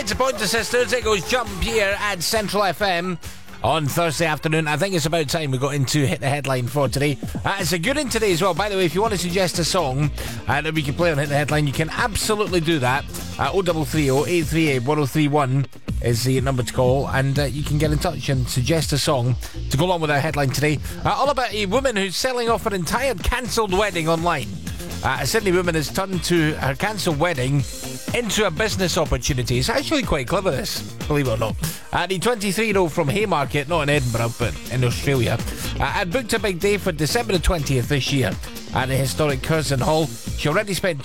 It's the Pointer Sisters. It goes Jump here at Central FM on Thursday afternoon. I think it's about time we got into Hit the Headline for today. It's a good one today as well. By the way, if you want to suggest a song that we can play on Hit the Headline, you can absolutely do that. 0330 838 1031 is the number to call, and you can get in touch and suggest a song to go along with our headline today. All about a woman who's selling off her entire cancelled wedding online. A Sydney woman has turned to her cancelled wedding into a business opportunity. It's actually quite clever, this, believe it or not. The 23-year-old from Haymarket, not in Edinburgh but in Australia, had booked a big day for December the 20th this year at the historic Curzon Hall. She already spent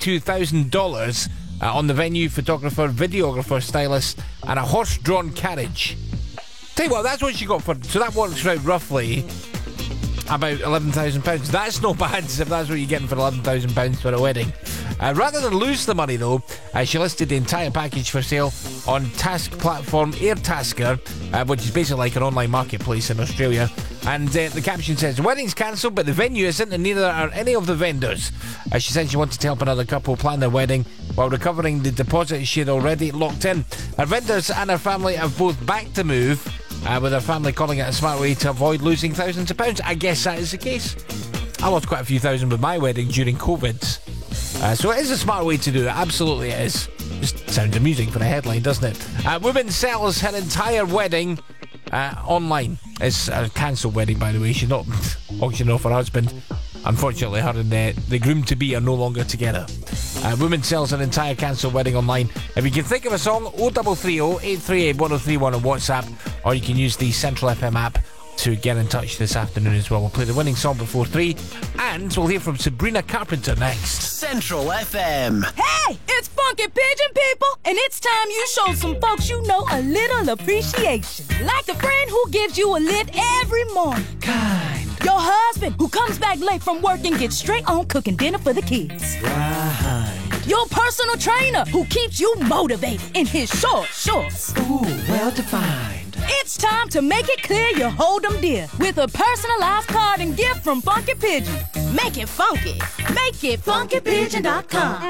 $22,000 on the venue, photographer, videographer, stylist, and a horse-drawn carriage. Tell you what, that's what she got for. So that works out roughly about £11,000. That's not bad if that's what you're getting for £11,000 for a wedding. Rather than lose the money though, she listed the entire package for sale on task platform Airtasker, which is basically like an online marketplace in Australia. And the caption says, "The wedding's cancelled, but the venue isn't, and neither are any of the vendors." She said she wanted to help another couple plan their wedding while recovering the deposit she'd already locked in. Her vendors and her family have both backed the move, with her family calling it a smart way to avoid losing thousands of pounds. I guess that is the case. I lost quite a few thousand with my wedding during COVID. So it is a smart way to do it. Absolutely it is. Just sounds amusing for a headline, doesn't it? Woman sells her entire wedding online. It's a cancelled wedding, by the way. She's not auctioning off her husband. Unfortunately, her and the groom-to-be are no longer together. Woman sells her entire cancelled wedding online. If you can think of a song, 0330 838 1031 on WhatsApp, or you can use the Central FM app to get in touch this afternoon as well. We'll play the winning song before 3, and we'll hear from Sabrina Carpenter next. Central FM. Hey, it's Funky Pigeon, people, and it's time you show some folks you know a little appreciation. Like the friend who gives you a lift every morning. Kind. Your husband who comes back late from work and gets straight on cooking dinner for the kids. Right. Your personal trainer who keeps you motivated in his short shorts. Ooh, well defined. It's time to make it clear you hold them dear with a personalized card and gift from Funky Pigeon. Make it funky. Make it funkypigeon.com.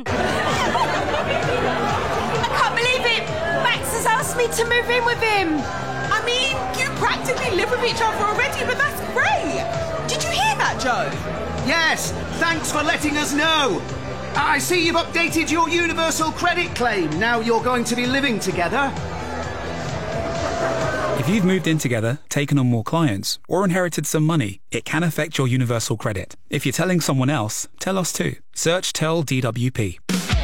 I can't believe it. Max has asked me to move in with him. I mean, you practically live with each other already, but that's great. Did you hear that, Joe? Yes, thanks for letting us know. I see you've updated your universal credit claim. Now you're going to be living together. If you've moved in together, taken on more clients, or inherited some money, it can affect your universal credit. If you're telling someone else, tell us too. Search Tell DWP.